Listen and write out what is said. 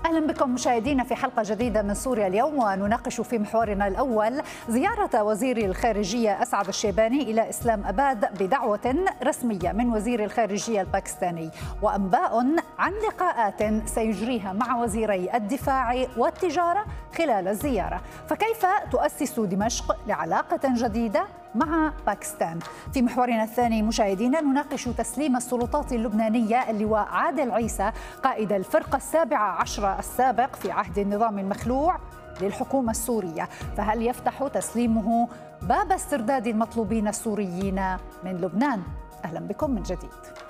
أهلا بكم مشاهدينا في حلقة جديدة من سوريا اليوم، ونناقش في محورنا الأول زيارة وزير الخارجية أسعد الشيباني إلى إسلام أباد بدعوة رسمية من وزير الخارجية الباكستاني، وأنباء عن لقاءات سيجريها مع وزيري الدفاع والتجارة خلال الزيارة. فكيف تؤسس دمشق لعلاقة جديدة مع باكستان؟ في محورنا الثاني مشاهدينا نناقش تسليم السلطات اللبنانية اللواء عادل عيسى قائد الفرقة 17 السابق في عهد النظام المخلوع للحكومة السورية، فهل يفتح تسليمه باب استرداد المطلوبين السوريين من لبنان؟ أهلا بكم من جديد.